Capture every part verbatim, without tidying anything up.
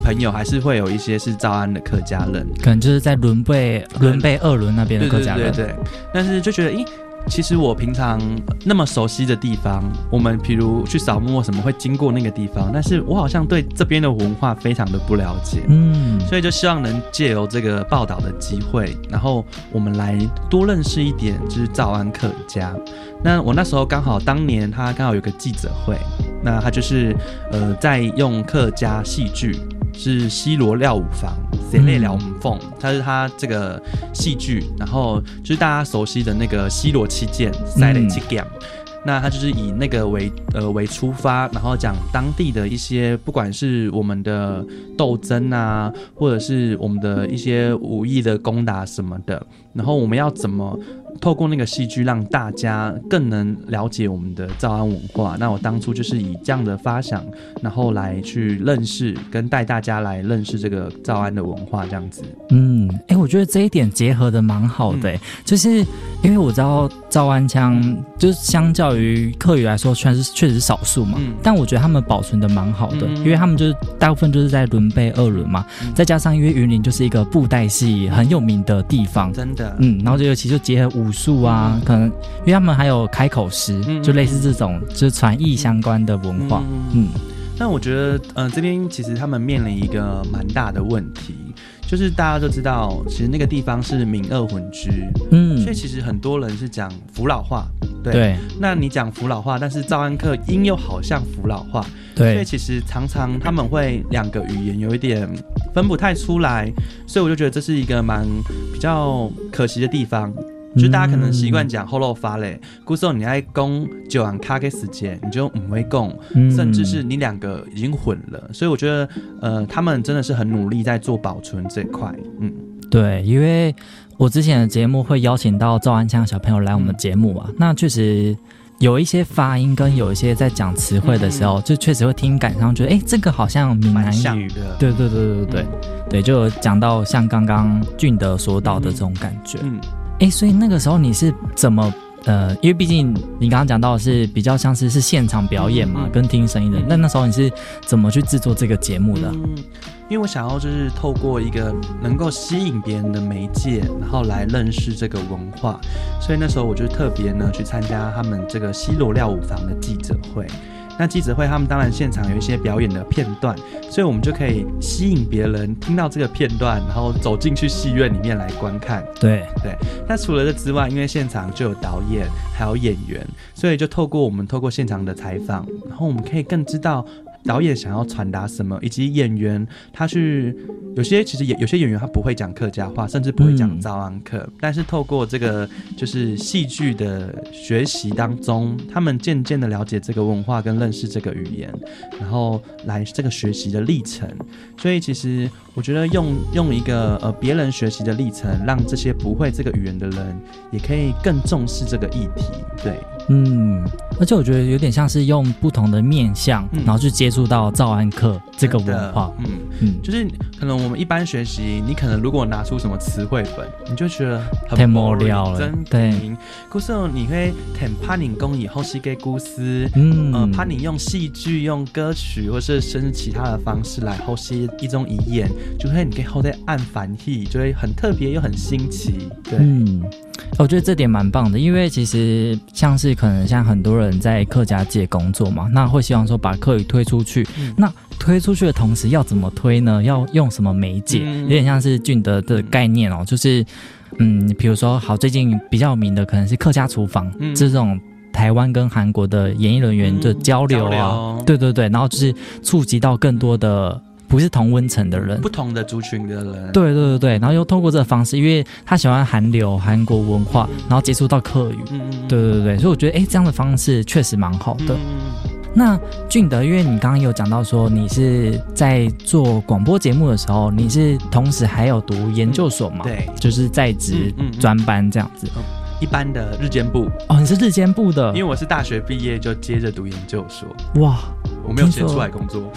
朋友还是会有一些是兆安的客家人， 可能就是在伦贝伦贝二轮那边的客家人， 对对对对，但是就觉得，咦。其实我平常那么熟悉的地方，我们譬如去扫墓什么会经过那个地方，但是我好像对这边的文化非常的不了解，嗯，所以就希望能借由这个报道的机会，然后我们来多认识一点就是兆安客家。那我那时候刚好当年他刚好有个记者会，那他就是呃在用客家戏剧。是西罗廖舞坊，谁类廖舞凤，它是他这个戏剧，然后就是大家熟悉的那个西罗七剑，塞雷七剑。那它就是以那个为呃为出发，然后讲当地的一些，不管是我们的斗争啊，或者是我们的一些武艺的攻打什么的，然后我们要怎么透过那个戏剧让大家更能了解我们的兆安文化。那我当初就是以这样的发想，然后来去认识跟带大家来认识这个兆安的文化这样子。 嗯，哎、欸，我觉得这一点结合的蛮好的、欸嗯，就是因为我知道兆安腔就是相较于客语来说，确实确实是少数嘛、嗯，但我觉得他们保存的蛮好的、嗯，因为他们就是大部分就是在伦贝二轮嘛、嗯，再加上因为云林就是一个布袋戏很有名的地方， 真的， 嗯，然后就尤其就结合武术啊、嗯，可能因为他们还有开口诗、嗯，就类似这种就是传艺相关的文化，嗯。嗯那我觉得，呃，这边其实他们面临一个蛮大的问题，就是大家都知道，其实那个地方是闽二混居，嗯，所以其实很多人是讲福佬话，对。对那你讲福佬话，但是兆安客音又好像福佬话，对，所以其实常常他们会两个语言有一点分不太出来，所以我就觉得这是一个蛮比较可惜的地方。就大家可能习惯讲后漏发嘞，古时候你爱讲九安卡给时间，你就唔会讲，甚至是你两个已经混了，所以我觉得，呃，他们真的是很努力在做保存这块，嗯， 对，因为我之前的节目会邀请到兆安腔小朋友来我们节目嘛，嗯、那确实有一些发音跟有一些在讲词汇的时候，嗯、就确实会听感上觉得，哎、欸，这个好像闽南语的，对对对对对、嗯、对，就有讲到像刚刚俊德说到的这种感觉，嗯。嗯哎，所以那个时候你是怎么呃，因为毕竟你刚刚讲到的是比较像是是现场表演嘛，嗯、跟听声音的，那那时候你是怎么去制作这个节目的？ 嗯，因为我想要就是透过一个能够吸引别人的媒介，然后来认识这个文化，所以那时候我就特别呢去参加他们这个西罗廖舞坊的记者会。那记者会他们当然现场有一些表演的片段，所以我们就可以吸引别人听到这个片段，然后走进去戏院里面来观看。 对对。那除了这之外，因为现场就有导演还有演员，所以就透过我们透过现场的采访，然后我们可以更知道导演想要传达什么，以及演员他去有些其实有些演员他不会讲客家话，甚至不会讲兆安客、嗯，但是透过这个就是戏剧的学习当中，他们渐渐的了解这个文化跟认识这个语言，然后来这个学习的历程。所以其实我觉得用用一个呃别人学习的历程，让这些不会这个语言的人也可以更重视这个议题。对， 嗯，而且我觉得有点像是用不同的面向，嗯、然后去接触到兆安客这个文化。嗯嗯，就是可能我们一般学习，你可能如果拿出什么词汇本，你就觉得很太无聊了。 真对，故事你会很怕你讲以后是给故事， 嗯， 呃，怕你用戏剧、用歌曲，或是甚至其他的方式来后续一种语言，就会你可以后在按反义，就会很特别又很新奇。对， 嗯。我觉得这点蛮棒的，因为其实像是可能像很多人在客家界工作嘛，那会希望说把客语推出去、嗯、那推出去的同时要怎么推呢？要用什么媒介、嗯、有点像是俊德的概念哦，就是嗯，比如说好最近比较有名的可能是客家厨房、嗯、这种台湾跟韩国的演艺人员的交流啊、嗯、交流，对对对，然后就是触及到更多的不是同温层的人， 不同的族群的人， 对对对对，然后又透过这个方式，因为他喜欢韩流、韩国文化，然后接触到客语，嗯嗯，对对对，所以我觉得，哎，这样的方式确实蛮好的。嗯、那俊德，因为你刚刚有讲到说你是在做广播节目的时候，你是同时还有读研究所嘛？ 对， 就是在职专班这样子。 嗯一般的日间部哦，你是日间部的， 因为我是大学毕业就接着读研究所。 哇， 我没有先出来工作。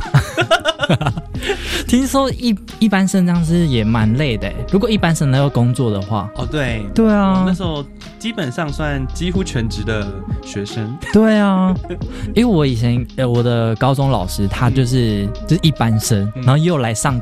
听说一一般生这样是也蛮累的，如果一般生要工作的话， 哦对， 对啊， 那时候基本上算几乎全职的学生。 对啊，因为我以前呃我的高中老师他就是、嗯、就是一般生，然后又来上